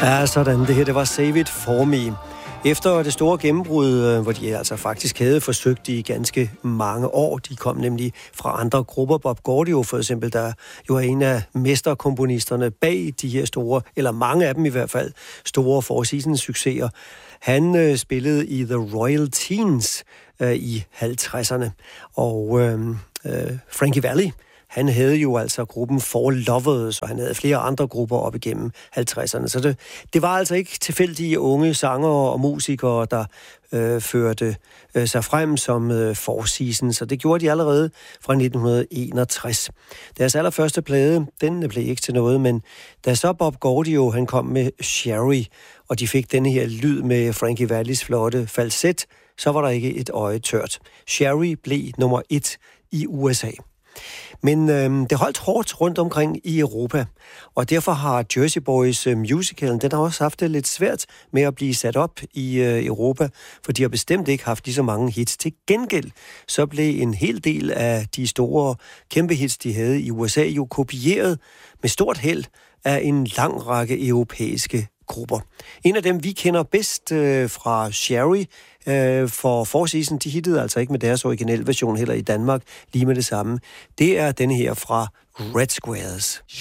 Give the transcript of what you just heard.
Ja, sådan. Det her, det var Save It For Me. Efter det store gennembrud, hvor de altså faktisk havde forsøgt i ganske mange år, de kom nemlig fra andre grupper, Bob Gaudio for eksempel, der jo er en af mesterkomponisterne bag de her store, eller mange af dem i hvert fald, store Four Seasons succeser. Han spillede i The Royal Teens i 50'erne, og Frankie Valli, han havde jo altså gruppen Four Lovers, og han havde flere andre grupper op igennem 50'erne. Så det var altså ikke tilfældige unge sangere og musikere, der førte sig frem som Four Seasons, og det gjorde de allerede fra 1961. Deres allerførste plade, den blev ikke til noget, men da så Bob Gaudio, han kom med Sherry, og de fik denne her lyd med Frankie Vallis flotte falset, så var der ikke et øje tørt. Sherry blev nummer 1 i USA. Men det holdt hårdt rundt omkring i Europa, og derfor har Jersey Boys musicalen, den har også haft det lidt svært med at blive sat op i Europa, for de har bestemt ikke haft lige så mange hits. Til gengæld så blev en hel del af de store kæmpe hits, de havde i USA, jo kopieret med stort held af en lang række europæiske grupper. En af dem, vi kender bedst fra Sherry, for Four Seasons, de hittede altså ikke med deres originale version heller i Danmark lige med det samme. Det er denne her fra Red Squares.